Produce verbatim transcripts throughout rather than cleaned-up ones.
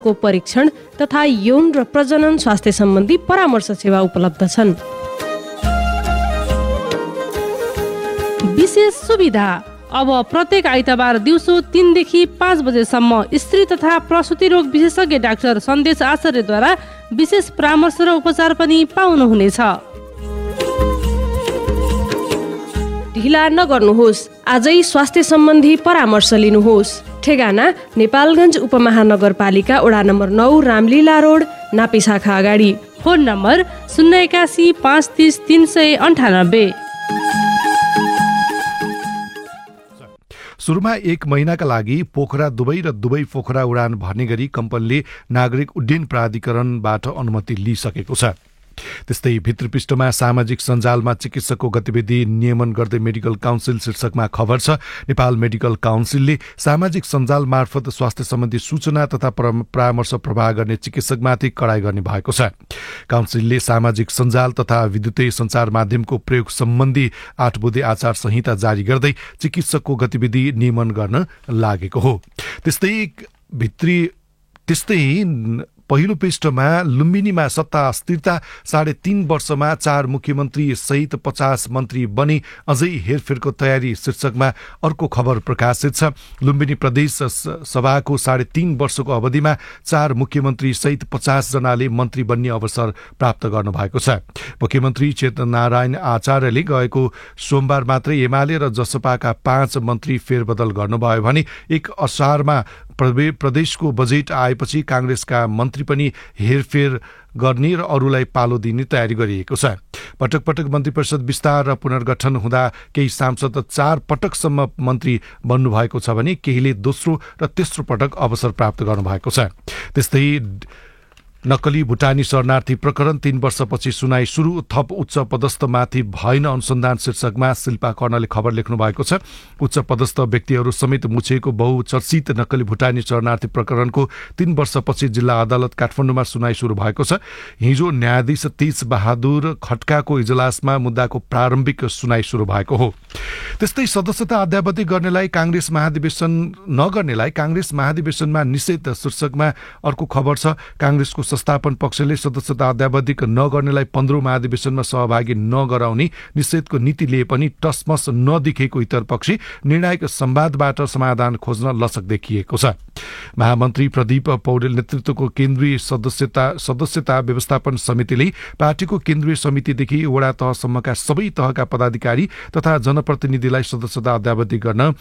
को परीक्षण तथा यौन र प्रजनन स्वास्थ्य सम्बन्धी परामर्श सेवा उपलब्ध छन्। विशेष सुविधा अब प्रत्येक आइतबार दिउँसो तीनदेखि पाँच बजेसम्म स्त्री तथा प्रसुति रोग विशेषज्ञ डाक्टर सन्देश आचार्यद्वारा विशेष परामर्श र उपचार पनि पाउनुहुनेछ। ढिला नगर्नुहोस्, आजै स्वास्थ्य सम्बन्धी परामर्श लिनुहोस्। ठेगाना नेपालगञ्ज उपमहानगरपालिका वडा नम्बर नौ रामलीला रोड नापी शाखा अगाडि। फोन नम्बर शून्य एकासी पाँच तिस तिन सय अन्ठानब्बे। सुरुमा एक महिनाका लागि पोखरा दुबई र दुबई पोखरा उडान भर्ने गरी कम्पनीले नागरिक उड्डयन प्राधिकरणबाट अनुमति लिइसकेको छ। त्यस्तै भित्रपृष्ठमा सामाजिक सञ्जालमा चिकित्सकको गतिविधि नियमन गर्दै मेडिकल काउन्सिल शीर्षकमा खबर छ। नेपाल मेडिकल काउन्सिलले सामाजिक सञ्जाल मार्फत स्वास्थ्य सम्बन्धी सूचना तथा परामर्श प्रवाह गर्ने चिकित्सकमाथि कडाई गर्ने भएको छ। काउन्सिलले सामाजिक सञ्जाल तथा विद्युतीय सञ्चार माध्यमको प्रयोग सम्बन्धी आठ बुँदे आचार संहिता जारी गर्दै चिकित्सकको गतिविधि नियमन गर्न लागेको हो। त्यस्तै भित्री त्यस्तै पहिलो पृष्ठमा लुम्बिनीमा सत्ता अस्थिरता, साढे तीन वर्षमा चार मुख्यमन्त्री सहित पचास मन्त्री बने, अझै हेरफेरको तयारी शीर्षकमा अर्को खबर प्रकाशित छ। लुम्बिनी प्रदेश सभाको साढे तीन वर्षको अवधिमा चार मुख्यमन्त्री सहित पचास जनाले मन्त्री बन्ने अवसर प्राप्त गर्नु भएको छ। मुख्यमन्त्री चेतनारायण आचार्यले गएको सोमबार मात्रै एमाले र जसपाका पाँच मन्त्री फेरबदल गर्नुभयो भने एक असारमा प्रदेशको बजेट आएपछि कांग्रेसका मन्त्री पनि हेरफेर गर्ने र अरूलाई पालो दिने तयारी गरिएको छ। पटक पटक मन्त्री परिषद विस्तार र पुनर्गठन हुँदा केही सांसद चार पटकसम्म मन्त्री बन्नुभएको छ भने केहीले दोस्रो र तेस्रो पटक अवसर प्राप्त गर्नुभएको छ। त्यस्तै नक्कली भुटानी शरणार्थी प्रकरण तीन वर्षपछि सुनाई सुरु, थप उच्च पदस्थमाथि भएन अनुसन्धान शीर्षकमा शिल्पा कर्णले खबर लेख्नु भएको छ। उच्च पदस्थ व्यक्तिहरू समेत मुछिएको बहुचर्चित नक्कली भुटानी शरणार्थी प्रकरणको तीन वर्षपछि जिल्ला अदालत काठमाडौँमा सुनाई सुरु भएको छ। हिजो न्यायाधीश तेज बहादुर खड्काको इजलासमा मुद्दाको प्रारम्भिक सुनाई सुरु भएको हो। त्यस्तै सदस्यता अद्यावधि गर्नेलाई कांग्रेस महाधिवेशन नगर्नेलाई कांग्रेस महाधिवेशनमा निषेध शीर्षकमा अर्को खबर छ। कांग्रेसको संस्थापन पक्षले सदस्यता अद्यावधिक नगर्नेलाई पन्ध्रौं महाधिवेशनमा सहभागी नगराउने निषेधको नीति लिए पनि टसमस नदेखेको इतरपक्षी निर्णायक संवादबाट समाधान खोज्न लचक देखिएको छ। महामन्त्री प्रदीप पौडेल नेतृत्वको केन्द्रीय सदस्यता सदस्यता व्यवस्थापन समितिले पार्टीको केन्द्रीय समितिदेखि वडा तहसम्मका सबै तहका पदाधिकारी तथा जनप्रतिनिधिलाई सदस्यता अद्यावधि गर्न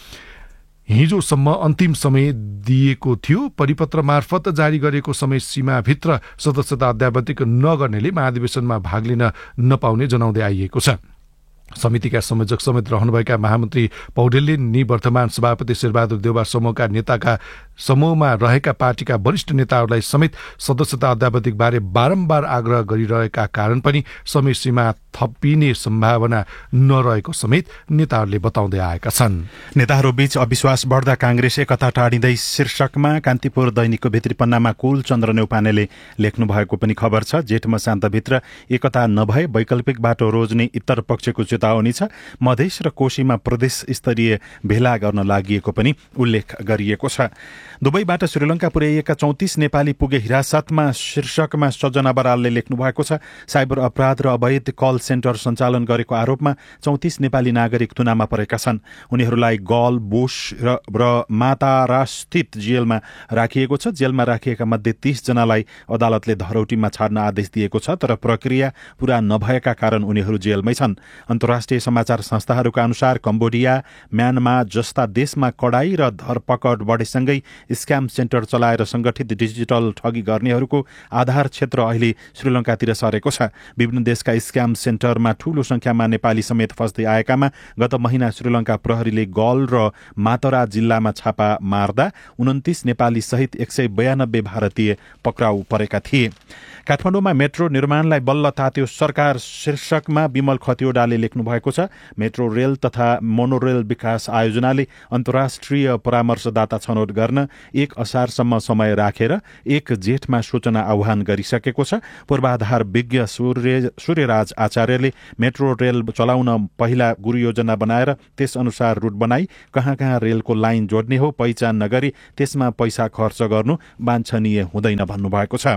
हिजोसम्म अन्तिम समय दिएको थियो। परिपत्र मार्फत जारी गरेको समय सीमाभित्र सदस्यता अद्यावधिक नगर्नेले महाधिवेशनमा भाग लिन नपाउने जनाउँदै आइएको छ। समितिका संयोजक समेत रहनुभएका महामन्त्री पौडेलले निवर्तमान सभापति शेरबहादुर देउवा समूहका नेताका समूहमा रहेका पार्टीका वरिष्ठ नेताहरूलाई समेत सदस्यता अद्यावधिक बारे बारम्बार आग्रह गरिरहेका कारण पनि समय सीमा थपिने सम्भावना नरहेको समेत नेताहरूले बताउँदै आएका छन्। नेताहरूबीच अविश्वास बढ्दा कांग्रेस एकता टाढिँदै शीर्षकमा कान्तिपुर दैनिकको भित्री पन्नामा कुलचन्द्र नेउपानेले लेख्नु भएको पनि खबर छ। जेठ मसान्तभित्र एकता नभए वैकल्पिक बाटो रोज्ने इतर पक्षको चेतावनी छ। मधेस र कोशीमा प्रदेश स्तरीय भेला गर्न लागि पनि उल्लेख गरिएको छ। दुबईबाट श्रीलंका पुर्याइएका चौतिस नेपाली पुगे हिरासतमा शीर्षकमा सजना बरालले लेख्नु भएको छ। साइबर अपराध र अवैध कल सेन्टर सञ्चालन गरेको आरोपमा चौतिस नेपाली नागरिक थुनामा परेका छन्। उनीहरूलाई गल बुश र, र मातारास्थित जेलमा राखिएको छ। जेलमा राखिएका मध्ये तीस जनालाई अदालतले धरौटीमा छाड्न आदेश दिएको छ, तर प्रक्रिया पूरा नभएका कारण उनीहरू जेलमै छन्। अन्तर्राष्ट्रिय समाचार संस्थाहरूका अनुसार कम्बोडिया, म्यानमा जस्ता देशमा कडाई र धरपकड बढेसँगै स्क्याम सेन्टर चलाएर संगठित डिजिटल ठगी गर्नेहरूको आधार क्षेत्र अहिले श्रीलंकातिर सरेको छ। विभिन्न देशका स्क्याम सेन्टरमा ठूलो संख्यामा नेपाली समेत फस्दै आएकामा गत महिना श्रीलंका प्रहरीले गल र मातरा जिल्लामा छापा मार्दा उन्तिस नेपाली सहित एक सय बयानब्बे भारतीय पक्राउ परेका थिए। काठमाडौँमा मेट्रो निर्माणलाई बल्ल तात्यो सरकार शीर्षकमा विमल खतिवडाले लेख्नु भएको छ। मेट्रो रेल तथा मोनोरेल विकास आयोजनाले अन्तर्राष्ट्रिय परामर्शदाता छनौट गर्न एक असारसम्म समय राखेर एक जेठमा सूचना आह्वान गरिसकेको छ। पूर्वाधार विज्ञ सूर्य सूर्यराज आचार्यले मेट्रो रेल चलाउन पहिला गुरु योजना बनाएर त्यस अनुसार रुट बनाई कहाँ कहाँ रेलको लाइन जोड्ने हो पहिचान नगरी त्यसमा पैसा खर्च गर्नु वाञ्छनीय हुँदैन भन्नुभएको छ।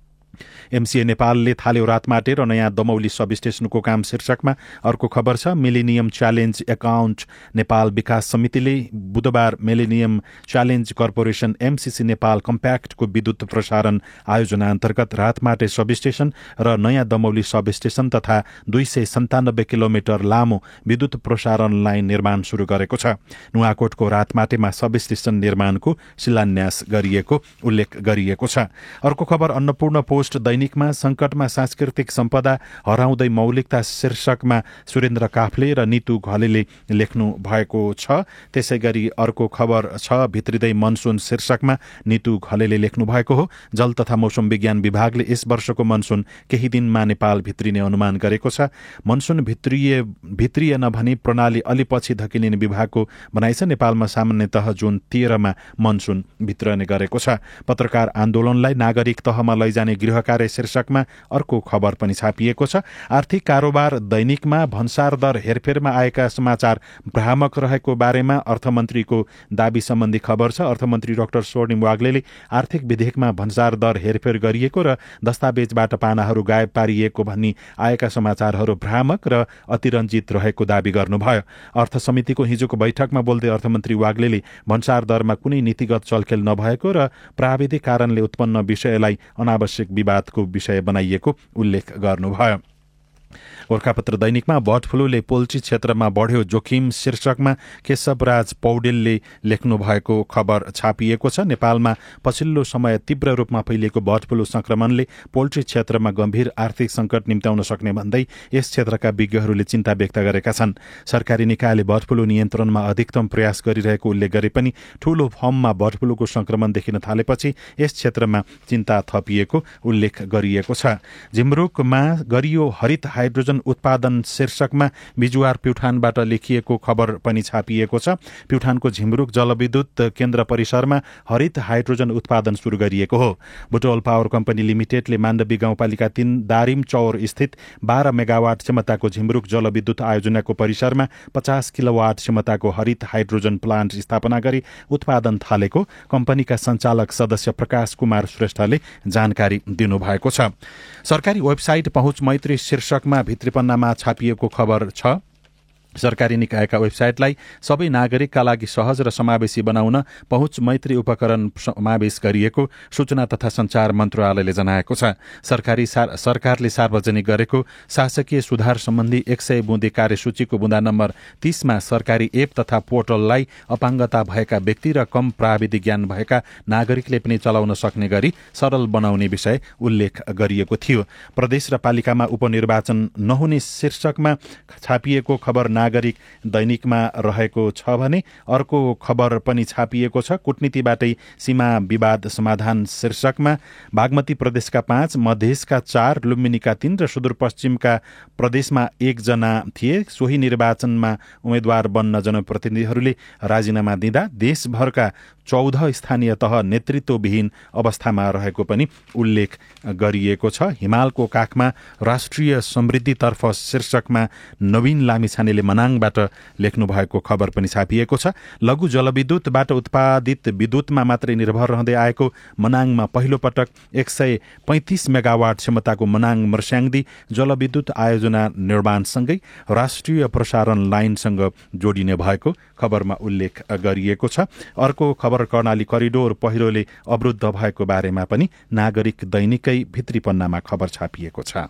एमसीए नेपालले थाल्यो रातमाटे र नयाँ दमौली सब स्टेशनको काम शीर्षकमा अर्को खबर छ। मिलेनियम च्यालेन्ज एकाउन्ट नेपाल विकास समितिले बुधबार millennium challenge corporation MCC Nepal कम्प्याक्टको विद्युत प्रसारण आयोजना अन्तर्गत रातमाटे सब स्टेशन र नयाँ दमौली सब स्टेशन तथा दुई सय सन्तानब्बे किलोमिटर लामो विद्युत प्रसारण लाइन निर्माण शुरू गरेको छ। नुवाकोटको रातमाटेमा सब स्टेशन निर्माणको शिलान्यास गरिएको उल्लेख गरिएको छ। अर्को खबर अन्नपूर्ण पोस्ट दैनिकमा संकटमा सांस्कृतिक सम्पदा हराउँदै मौलिकता शीर्षकमा सुरेन्द्र काफ्ले र नितु घलेले लेख्नु भएको छ। त्यसै गरी अर्को खबर छ भित्रिँदै मनसुन शीर्षकमा नितु घलेले लेख्नु भएको हो। जल तथा मौसम विज्ञान विभागले यस वर्षको मनसुन केही दिनमा नेपाल भित्रिने अनुमान गरेको छ। मनसुन भित्रिए भित्रिएन भने प्रणाली अलि पछि धकिलिने विभागको भनाइ छ। नेपालमा सामान्यतः जुन तेह्रमा मनसुन भित्रने गरेको छ। पत्रकार आन्दोलनलाई नागरिक तहमा लैजाने गृह कार्य शीर्षकमा अर्को खबर पनि छापिएको छ। आर्थिक कारोबार दैनिकमा भन्सार दर हेरफेरमा आएका समाचार भ्रामक रहेको बारेमा अर्थमन्त्रीको दाबी सम्बन्धी खबर छ। अर्थमन्त्री डाक्टर स्वर्णिम वाग्लेले आर्थिक विधेयकमा भन्सार दर हेरफेर गरिएको र दस्तावेजबाट पानाहरू गायब पारिएको भनी आएका समाचारहरू भ्रामक र अतिरञ्जित रहेको दाबी गर्नुभयो। अर्थ समितिको हिजोको बैठकमा बोल्दै अर्थमन्त्री वाग्लेले भन्सार दरमा कुनै नीतिगत चलखेल नभएको र प्राविधिक कारणले उत्पन्न विषयलाई अनावश्यक विवादको विषय बनाइएको उल्लेख गर्नुभयो। गोर्खापत्र दैनिकमा बर्ड फ्लूले पोल्ट्री क्षेत्रमा बढ्यो जोखिम शीर्षकमा केशवराज पौडेलले लेख्नु भएको खबर छापिएको छ। नेपालमा पछिल्लो समय तीव्र रूपमा फैलिएको बर्ड फ्लू संक्रमणले पोल्ट्री क्षेत्रमा गम्भीर आर्थिक संकट निम्त्याउन सक्ने भन्दै यस क्षेत्रका विज्ञहरूले चिन्ता व्यक्त गरेका छन्। सरकारी निकायले बर्ड फ्लू नियन्त्रणमा अधिकतम प्रयास गरिरहेको उल्लेख गरे पनि ठूलो फर्ममा बर्ड फ्लूको संक्रमण देखिन थालेपछि यस क्षेत्रमा चिन्ता थपिएको उल्लेख गरिएको छ। झिमरुकमा गरियो हरित हाइड्रोजन उत्पादन शीर्षकमा बिजुवार प्युठानबाट लेखिएको खबर पनि छापिएको छ। प्युठानको झिमरुक जलविद्युत केन्द्र परिसरमा हरित हाइड्रोजन उत्पादन शुरू गरिएको हो। बुटोल पावर कम्पनी लिमिटेडले माण्डवी गाउँपालिका तीन दारिम चौर स्थित बाह्र मेगावाट क्षमताको झिमरुक जलविद्युत आयोजनाको परिसरमा पचास किलोवाट क्षमताको हरित हाइड्रोजन प्लान्ट स्थापना गरी उत्पादन थालेको कम्पनीका सञ्चालक सदस्य प्रकाश कुमार श्रेष्ठले जानकारी दिनुभएको छ। सरकारी वेबसाइट पहुँच मैत्री शीर्षकमा भित्रीपन्नामा छापिएको खबर छ। सरकारी निकायका वेबसाइटलाई सबै नागरिकका लागि सहज र समावेशी बनाउन पहुँच मैत्री उपकरण समावेश गरिएको सूचना तथा सञ्चार मन्त्रालयले जनाएको छ। सरकारी सार, सरकारले सार्वजनिक गरेको शासकीय सुधार सम्बन्धी एक सय बुँदे कार्यसूचीको बुँदा नम्बर तीसमा सरकारी एप तथा पोर्टललाई अपाङ्गता भएका व्यक्ति र कम प्राविधिक ज्ञान भएका नागरिकले पनि चलाउन सक्ने गरी सरल बनाउने विषय उल्लेख गरिएको थियो। प्रदेश र पालिकामा उपनिर्वाचन नहुने शीर्षकमा छापिएको खबर नागरिक दैनिकमा रहेको छ भने अर्को खबर पनि छापिएको छ। कूटनीतिबाटै सीमा विवाद समाधान शीर्षकमा बागमती प्रदेशका पाँच, मधेसका चार, लुम्बिनीका तीन र सुदूरपश्चिमका प्रदेशमा एकजना थिए। सोही निर्वाचनमा उम्मेद्वार बन्न जनप्रतिनिधिहरूले राजीनामा दिँदा देशभरका चौध स्थानीय तह नेतृत्वविहीन अवस्थामा रहेको पनि उल्लेख गरिएको छ। हिमालको काखमा राष्ट्रिय समृद्धितर्फ शीर्षकमा नवीन लामिछानेले मनाङबाट लेख्नु भएको खबर पनि छापिएको छ। लघु जलविद्युतबाट उत्पादित विद्युतमा मात्रै निर्भर रहँदै आएको मनाङमा पहिलो पटक एक सय पैँतिस मेगावाट क्षमताको मनाङ मर्स्याङदी जलविद्युत आयोजना निर्माणसँगै राष्ट्रिय प्रसारण लाइनसँग जोडिने भएको खबरमा उल्लेख गरिएको छ। अर्को खबर कर्णाली करिडोर पहिरोले अवरुद्ध भएको बारेमा पनि नागरिक दैनिकै भित्री पन्नामा खबर छापिएको छ।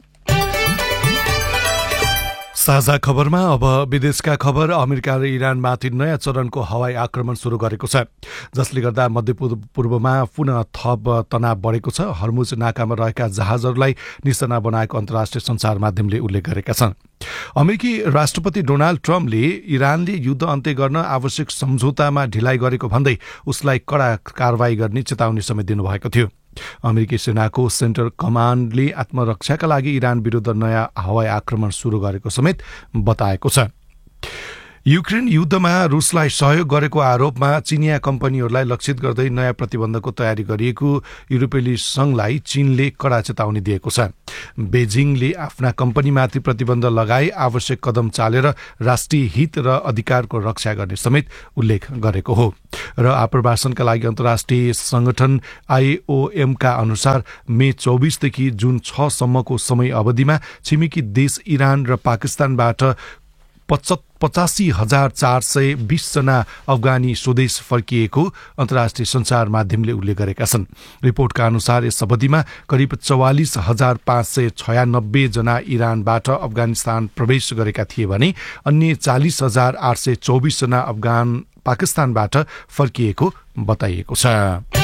साझा खबरमा अब विदेशका खबर। अमेरिका र इरानमाथि नयाँ चरणको हवाई आक्रमण शुरू गरेको छ, जसले गर्दा मध्यपूर्वमा पुनः थप तनाव बढेको छ। हर्मुज नाकामा रहेका जहाजहरूलाई निशाना बनाएको अन्तर्राष्ट्रिय सञ्चार माध्यमले उल्लेख गरेका छन्। अमेरिकी राष्ट्रपति डोनाल्ड ट्रम्पले इरानले युद्ध अन्त्य गर्न आवश्यक सम्झौतामा ढिलाइ गरेको भन्दै उसलाई कड़ा कारवाही गर्ने चेतावनी समेत दिनुभएको थियो। अमेरिकी सेनाको सेन्ट्रल कमान्डले आत्मरक्षाका लागि इरान विरुद्ध नयाँ हवाई आक्रमण शुरू गरेको समेत बताएको छ। युक्रेन युद्धमा रुसलाई सहयोग गरेको आरोपमा चिनिया कम्पनीहरूलाई लक्षित गर्दै नयाँ प्रतिबन्धको तयारी गरिएको युरोपेली संघलाई चीनले कडा चेतावनी दिएको छ। बेजिङले आफ्ना कम्पनीमाथि प्रतिबन्ध लगाई आवश्यक कदम चालेर राष्ट्रिय हित र अधिकारको रक्षा गर्ने समेत उल्लेख गरेको हो। र आप्रवासनका लागि अन्तर्राष्ट्रिय संगठन आईओएमका अनुसार मे चौबिसदेखि जुन छ सम्मको समय अवधिमा छिमेकी देश इरान र पाकिस्तानबाट पचासी हजार चार सय बीस जना अफगानी स्वदेश फर्किएको अन्तर्राष्ट्रिय सञ्चार माध्यमले उल्लेख गरेका छन्। रिपोर्टका अनुसार यस अवधिमा करिब चौवालिस हजार पाँच सय छयानब्बे जना इरानबाट अफगानिस्तान प्रवेश गरेका थिए भने अन्य चालिस हजार आठ सय चौबिस जना अफगान पाकिस्तानबाट फर्किएको बताइएको छ।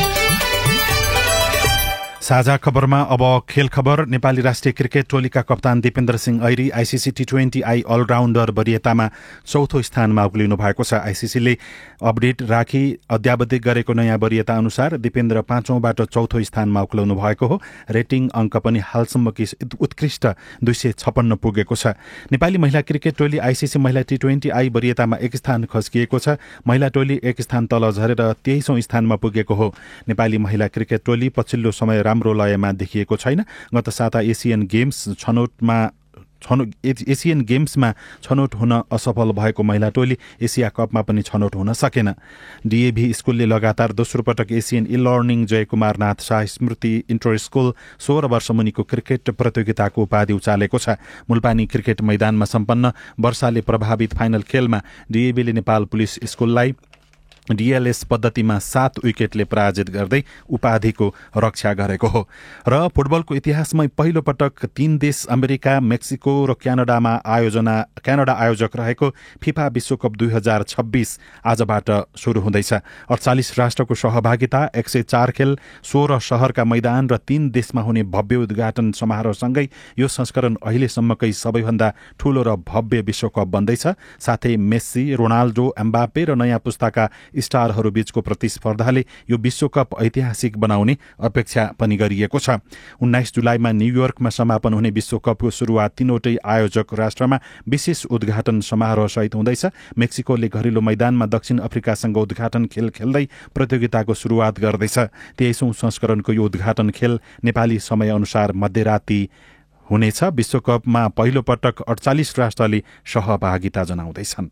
साझा खबरमा अब खेल खबर। नेपाली राष्ट्रिय क्रिकेट टोलीका कप्तान Dipendra Singh Airi ICC T twenty I all-rounder वरियतामा चौथो स्थानमा उक्लिनु भएको छ। आईसीसीले अपडेट राखी अद्यावधिक गरेको नयाँ वरियता अनुसार दिपेन्द्र पाँचौंबाट चौथो स्थानमा उक्लाउनु भएको हो। रेटिङ अङ्क पनि हालसम्मकी उत्कृष्ट दुई सय छप्पन्न पुगेको छ। नेपाली महिला क्रिकेट टोली आईसीसी महिला टी ट्वेन्टी आई वरियतामा एक स्थान खस्किएको छ। महिला टोली एक स्थान तल झरेर तेइसौं स्थानमा पुगेको हो। नेपाली महिला क्रिकेट टोली पछिल्लो समय राम्रो लयमा देखिएको छैन। गत साता एसियन गेम्स छनौटमा एसियन गेम्समा छनौट हुन असफल भएको महिला टोली एसिया कपमा पनि छनौट हुन सकेन। डीएभी स्कुलले लगातार दोस्रो पटक एसियन इ लर्निङ जयकुमारनाथ शाह स्मृति इन्टर स्कुल सोह्र वर्ष मुनिको क्रिकेट प्रतियोगिताको उपाधि उचालेको छ। मुलपानी क्रिकेट मैदानमा सम्पन्न वर्षाले प्रभावित फाइनल खेलमा डीएभीले नेपाल पुलिस स्कुललाई डीएलएस पद्धतिमा सात विकेटले पराजित गर्दै उपाधिको रक्षा गरेको हो। र फुटबलको इतिहासमै पहिलो पटक तीन देश अमेरिका, मेक्सिको र क्यानाडामा आयोजना क्यानाडा आयोजक रहेको फिफा विश्वकप दुई हजार छब्बीस आजबाट सुरु हुँदैछ। अडचालिस राष्ट्रको सहभागिता, एक सय चार खेल, सोह्र शहरका मैदान र तीन देशमा हुने भव्य उद्घाटन समारोहसँगै यो संस्करण अहिलेसम्मकै सबैभन्दा ठूलो र भव्य विश्वकप बन्दैछ। साथै मेस्सी, रोनाल्डो, एम्बापे र नयाँ पुस्ताका स्टारहरू बीचको प्रतिस्पर्धाले यो विश्वकप ऐतिहासिक बनाउने अपेक्षा पनि गरिएको छ। उन्नाइस जुलाईमा न्यूयोर्कमा समापन हुने विश्वकपको सुरुवात तीनवटै आयोजक राष्ट्रमा विशेष उद्घाटन समारोह सहित हुँदैछ। मेक्सिकोले घरेलु मैदानमा दक्षिण अफ्रिकासँग उद्घाटन खेल खेल्दै प्रतियोगिताको सुरुवात गर्दैछ। तेइसौं संस्करणको यो उद्घाटन खेल नेपाली समय अनुसार मध्यराती हुनेछ। विश्वकपमा पहिलो पटक अडचालिस राष्ट्रले सहभागिता जनाउँदैछन्।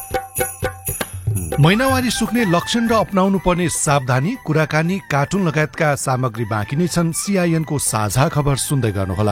महिनावारी सुक्ने लक्षण र अपनाउनु पर्ने सावधानी, कुराकानी, कार्टुन लगायतका सामग्री बाँकी नै छन्। सीआईएनको साझा खबर सुन्दै गर्नुहोला।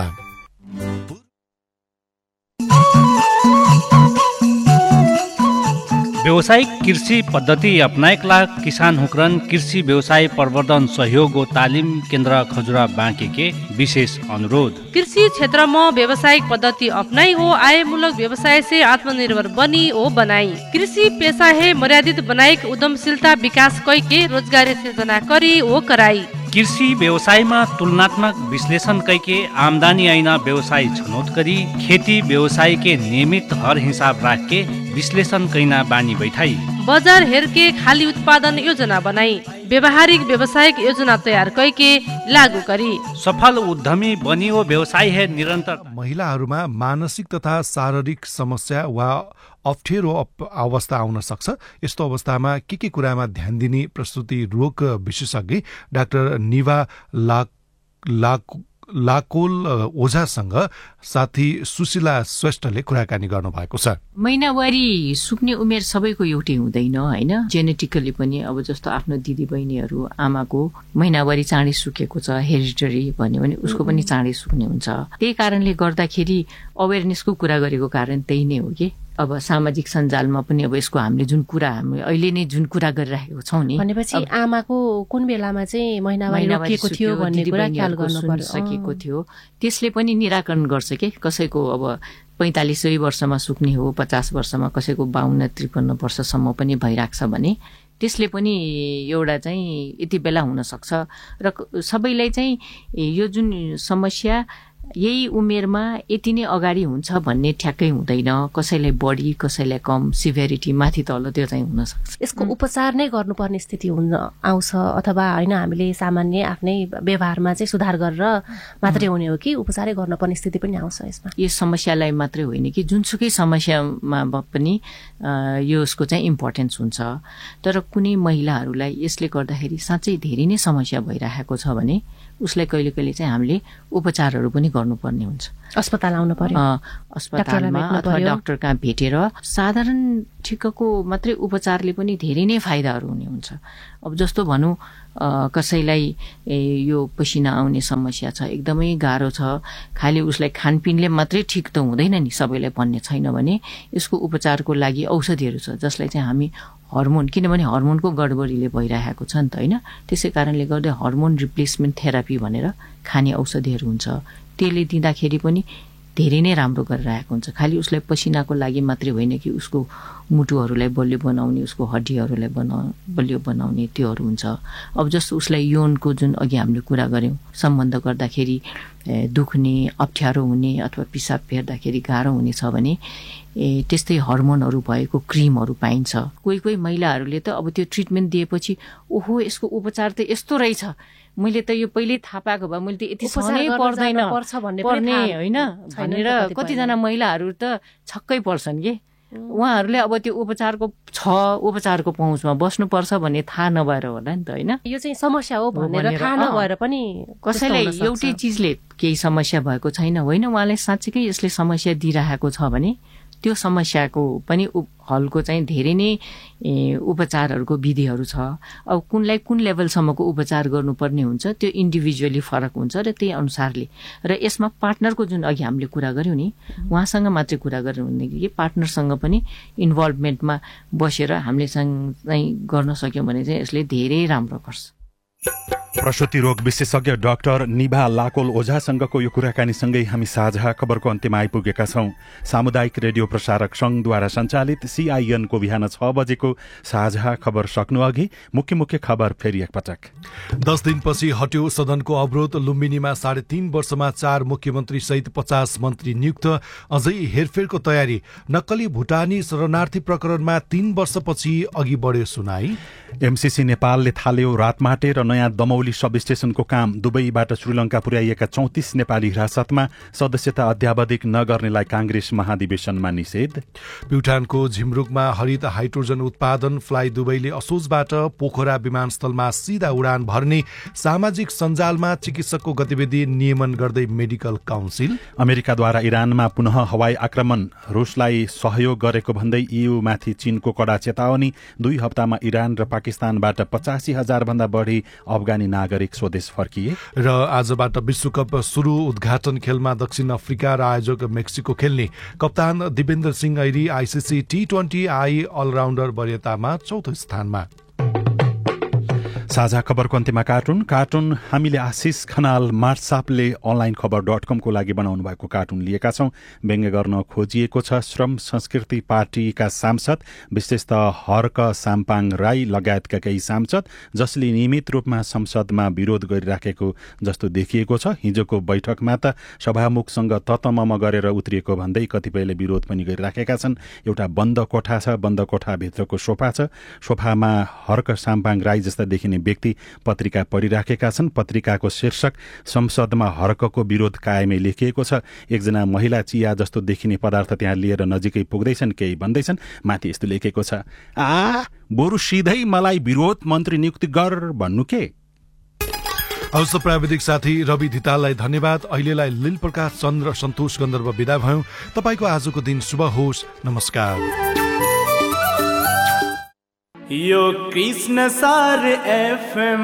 व्यावसायिक कृषि पद्धति अपनाएकला किसान हुक्रन कृषि व्यवसाय प्रवर्धन सहयोग और तालिम केन्द्र खजुरा बाँके के विशेष अनुरोध। कृषि क्षेत्र में व्यावसायिक पद्धति अपनाई हो आयमूलक व्यवसाय से आत्मनिर्भर बनी हो बनाई। कृषि पेशा है मर्यादित बनाई उद्यमशीलता विकास कई के रोजगारी सृजना करी हो कराई। कृषि व्यवसायमा तुलनात्मक विश्लेषण कैके आमदानी ऐना व्यवसाय छनौट करी खेती व्यवसाय के नियमित हर हिसाब राख के विश्लेषण कैना बानी बैठाई। बजार हेर के खाली उत्पादन योजना बनाई व्यवहारिक व्यवसायिक योजना तैयार कैके लागू करी सफल उद्यमी बनी हो व्यवसाय है निरन्तर। महिलाहरूमा मानसिक तथा शारीरिक समस्या वा अप्ठ्यारो अवस्था आउन सक्छ। यस्तो अवस्थामा के के कुरामा ध्यान दिने प्रस्तुति रोग विशेषज्ञ डाक्टर निवा लाक लाक लाकोल ओझासँग साथी सुशीला श्रेष्ठले कुराकानी गर्नु भएको छ। महिनावारी सुक्ने उमेर सबैको एउटै हुँदैन हैन। जेनेटिकली पनि अब जस्तो आफ्नो दिदी बहिनीहरू आमाको महिनावारी चाँडै सुकेको छ, हेरिडिटरी भन्यो भने उसको पनि चाँडै सुक्ने हुन्छ। त्यही कारणले गर्दाखेरि अवेरनेसको कुरा गरेको कारण त्यही नै हो कि अब सामाजिक सञ्जालमा पनि अब यसको हामीले जुन कुरा हामी अहिले नै जुन कुरा गरिरहेको छौँ नि भनेपछि आमाको कुन बेलामा चाहिँ महिनावारी रोकिएको थियो भन्ने कुरा ख्याल गर्नु सकेको थियो त्यसले पनि निराकरण गर्छ के। कसैको अब पैंतालीसै वर्षमा सुक्ने हो, पचास वर्षमा, कसैको बाउन्न त्रिपन्न वर्षसम्म पनि भइराख्छ भने त्यसले पनि एउटा चाहिँ यति बेला हुन सक्छ। र सबैलाई चाहिँ यो जुन समस्या यही उमेरमा यति नै अगाडि हुन्छ भन्ने ठ्याक्कै हुँदैन। कसैलाई बढी कसैलाई कम सिभियरिटी माथि तल त्यो चाहिँ हुन सक्छ। यसको उपचार नै गर्नुपर्ने स्थिति हुन आउँछ अथवा होइन हामीले सामान्य आफ्नै व्यवहारमा चाहिँ सुधार गरेर मात्रै हुने हो कि उपचारै गर्नुपर्ने स्थिति पनि आउँछ यसमा? यस समस्यालाई मात्रै होइन कि जुनसुकै समस्यामा पनि यो यसको चाहिँ इम्पोर्टेन्स हुन्छ। तर कुनै महिलाहरूलाई यसले गर्दाखेरि साँच्चै धेरै नै समस्या भइरहेको छ भने उसलाई कहिले कहिले चाहिँ हामीले उपचारहरू पनि गर्नुपर्ने हुन्छ। अस्पताल आउनु पर्यो, अस्पतालमा अथवा डाक्टर कहाँ भेटेर साधारण ठिक्कको मात्रै उपचारले पनि धेरै नै फाइदाहरू हुने हुन्छ। अब जस्तो भनौँ कसैलाई यो पसिना आउने समस्या छ, एकदमै गाह्रो छ, खालि उसलाई खानपिनले मात्रै ठिक त हुँदैन नि, सबैलाई भन्ने छैन भने यसको उपचारको लागि औषधिहरू छ जसलाई चाहिँ हामी हर्मोन, किनभने हर्मोनको गडबडीले भइरहेको छ नि त होइन, त्यसै कारणले गर्दा हर्मोन रिप्लेसमेन्ट थेरापी भनेर खाने औषधिहरू हुन्छ। त्यसले दिँदाखेरि पनि धेरै नै राम्रो गरिरहेको हुन्छ। खालि उसलाई पसिनाको लागि मात्रै होइन कि उसको मुटुहरूलाई बलियो बनाउने, उसको हड्डीहरूलाई बना बलियो बनाउने त्योहरू हुन्छ। अब जस्तो उसलाई यौनको जुन अघि हामीले कुरा गऱ्यौँ सम्बन्ध गर्दाखेरि दुख्ने, अप्ठ्यारो हुने अथवा पिसाब फेर्दाखेरि गाह्रो हुने छ भने ए त्यस्तै हर्मोनहरू भएको क्रिमहरू पाइन्छ। कोही कोही महिलाहरूले त अब त्यो ट्रिटमेन्ट दिएपछि ओहो यसको उपचार त यस्तो रहेछ, मैले त यो पहिल्यै थाहा पाएको भए मैले त यति सहनै पर्दैन पर्ने होइन भनेर कतिजना महिलाहरू त छक्कै पर्छन् कि उहाँहरूले अब त्यो उपचारको छ उपचारको पहुँचमा बस्नुपर्छ भन्ने थाहा नभएर होला नि त होइन। यो चाहिँ समस्या हो भनेर थाहा नभएर पनि कसैलाई एउटै चिजले केही समस्या भएको छैन होइन, उहाँलाई साँच्चीकै यसले समस्या दिइरहेको छ भने त्यो समस्याको पनि हलको चाहिँ धेरै नै उपचारहरूको विधिहरू छ। अब कुनलाई कुन लेभलसम्मको उपचार गर्नुपर्ने हुन्छ त्यो इन्डिभिजुअली फरक हुन्छ र त्यही अनुसारले। र यसमा पार्टनरको जुन अघि हामीले कुरा गऱ्यौँ नि उहाँसँग मात्रै कुरा गऱ्यौँ भनेदेखि पार्टनरसँग पनि इन्भल्भमेन्टमा बसेर हामीले चाहिँ गर्न सक्यौँ भने चाहिँ यसले धेरै राम्रो गर्छ। प्रसुति रोग विशेषज्ञ डाक्टर निभा लाकोल ओझासँगको यो कुराकानीसँगै हामी साझा खबरको अन्त्यमा आइपुगेका छौं। सामुदायिक रेडियो प्रसारक संघद्वारा सञ्चालित सीआईएनको बिहान छ बजेको साझा खबर सक्नु अघि मुख्य मुख्य खबर फेरि एकपटक। दस दिनपछि हट्यो सदनको अवरोध। लुम्बिनीमा साढे तीन वर्षमा चार मुख्यमन्त्री सहित पचास मन्त्री नियुक्त। अझै हेरफेरको तयारी। नक्कली भुटानी शरणार्थी प्रकरणमा तीन वर्षपछि अघि बढ्यो सुनाई। एमसीसी नेपालले थाल्यो रातमाटे र नयाँ दमौली सब स्टेशनको काम। दुबईबाट श्रीलङ्का पुर्याइएका चौतिस नेपाली हिरासतमा। सदस्यता अध्यावधिक नगर्नेलाई कांग्रेस महाधिवेशनमा निषेध। प्युठानको झिमरुकमा हरित हाइड्रोजन उत्पादन। फ्लाइ दुबईले असोजबाट पोखरा विमानस्थलमा सीधा उडान भर्ने। सामाजिक सञ्जालमा चिकित्सकको गतिविधि नियमन गर्दै मेडिकल काउन्सिल। अमेरिकाद्वारा इरानमा पुनः हवाई आक्रमण। रुसलाई सहयोग गरेको भन्दै ईयूमाथि चीनको कडा चेतावनी। दुई हप्तामा इरान र पाकिस्तानबाट पचासी हजार भन्दा बढी अफगानी नागरिक स्वदेश फर्किए। र आजबाट विश्वकप सुरु। उद्घाटन खेलमा दक्षिण अफ्रिका र आयोजक मेक्सिको खेल्ने। कप्तान दिवेन्द्र Singh Airi ICC T twenty I all-rounder वरियतामा चौथो स्थानमा। साझा खबरको अन्त्यमा कार्टुन कार्टुन हामीले आशिष खनाल मार्सापले अनलाइन खबर डट कमको लागि बनाउनु भएको कार्टुन लिएका छौं। व्यङ्ग्य गर्न खोजिएको छ श्रम संस्कृति पार्टीका सांसद विशेषतः हर्क साम्पाङ राई लगायतका केही सांसद जसले नियमित रूपमा संसदमा विरोध गरिराखेको जस्तो देखिएको छ। हिजोको बैठकमा त सभामुखसँग ततमम गरेर उत्रिएको भन्दै कतिपयले विरोध पनि गरिराखेका छन्। एउटा बन्द कोठा छ, बन्द कोठाभित्रको सोफा छ। सोफामा हर्क साम्पाङ राई जस्ता देखिने व्यक्ति पत्रिका पढिराखेका छन्। पत्रिकाको शीर्षक संसदमा हर्कको विरोध कायमै लेखिएको छ। एकजना महिला चिया जस्तो देखिने पदार्थ त्यहाँ लिएर नजिकै पुग्दैछन्। केही भन्दैछन्। माथि यस्तो लेखेको छ, आ बरु सिधै मलाई विरोध मन्त्री नियुक्ति गर भन्नु के। हवस् प्राविधिक साथी रवि धिताललाई धन्यवाद। अहिलेलाई लील प्रकाश चन्द्र सन्तोष गन्धर्व बिदा भयौं। तपाईको आजको दिन शुभ होस्। नमस्कार। यो कृष्ण सार FM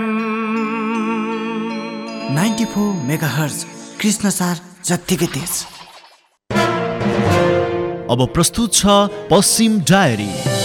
ninety four megahertz Krishna सार जत्तिकै तेज। अब प्रस्तुत छ पश्चिम डायरी।